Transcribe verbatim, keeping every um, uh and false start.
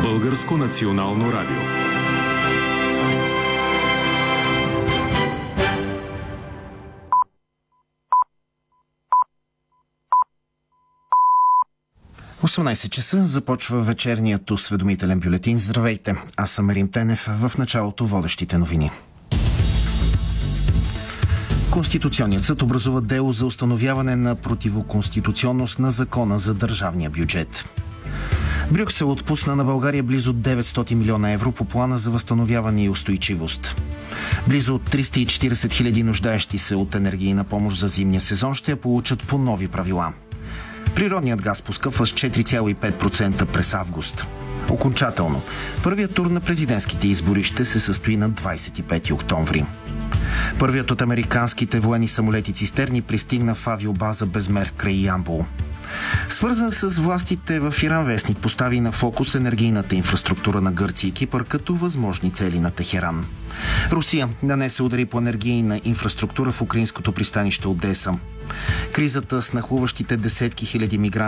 Българско национално радио. осемнайсет часа започва вечерният осведомителен бюлетин. Здравейте, аз съм Рим Тенев. В началото водещите новини. Конституционният съд образува дело за установяване на противоконституционност на закона за държавния бюджет. Брюксел отпусна на България близо деветстотин милиона евро по плана за възстановяване и устойчивост. Близо триста и четирийсет хиляди нуждаещи се от енергийна помощ за зимния сезон ще я получат по нови правила. Природният газ поскъпва с четири цяло и пет процента през август. Окончателно, първият тур на президентските избори ще се състои на двайсет и пети октомври. Първият от американските военни самолети цистерни пристигна в авиобаза Безмер край Ямбол. Свързан с властите в Иран вестник постави на фокус енергийната инфраструктура на Гърция и Кипър като възможни цели на Техеран. Русия нанесе удари по енергийна инфраструктура в украинското пристанище Одеса. Кризата с нахлуващите десетки хиляди мигранти